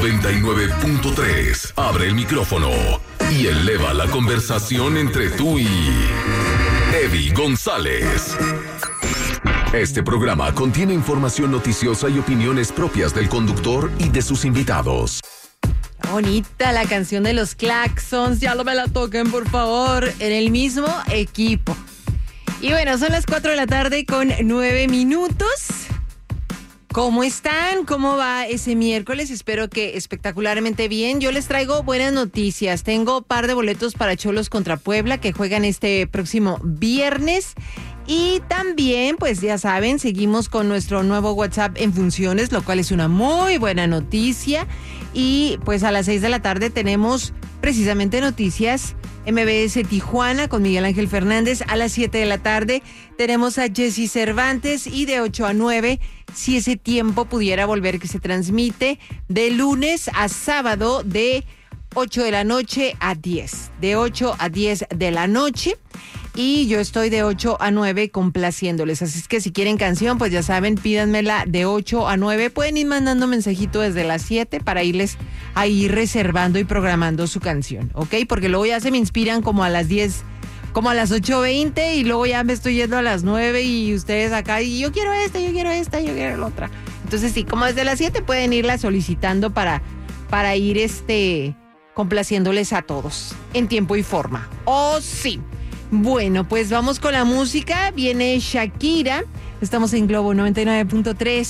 99.3. Abre el micrófono y eleva la conversación entre tú y Eddie González. Este programa contiene información noticiosa y opiniones propias del conductor y de sus invitados. Bonita la canción de los Claxons, ya no me la toquen por favor, en el mismo equipo. Y bueno, son las 4 de la tarde con 9 minutos. ¿Cómo están? ¿Cómo va ese miércoles? Espero que espectacularmente bien. Yo les traigo buenas noticias. Tengo un par de boletos para Xolos contra Puebla que juegan este próximo viernes. Y también, pues ya saben, seguimos con nuestro nuevo WhatsApp en funciones, lo cual es una muy buena noticia. Y pues a las 6 de la tarde tenemos precisamente noticias MBS Tijuana con Miguel Ángel Fernández. A las 7 de la tarde tenemos a Jessy Cervantes y de 8 a 9, si ese tiempo pudiera volver, que se transmite de lunes a sábado de 8 de la noche a 10. De 8 a 10 de la noche. Y yo estoy de 8 a 9 complaciéndoles. Así es que si quieren canción, pues ya saben, pídanmela de 8 a 9. Pueden ir mandando mensajito desde las 7 para irles a ir reservando y programando su canción, ¿ok? Porque luego ya se me inspiran como a las 10, como a las 8:20 y luego ya me estoy yendo a las 9 y ustedes acá y yo quiero esta, yo quiero esta, yo quiero la otra. Entonces sí, como desde las 7 pueden irla solicitando para ir complaciéndoles a todos en tiempo y forma. ¡Oh, sí! Bueno, pues vamos con la música. Viene Shakira. Estamos en Globo 99.3.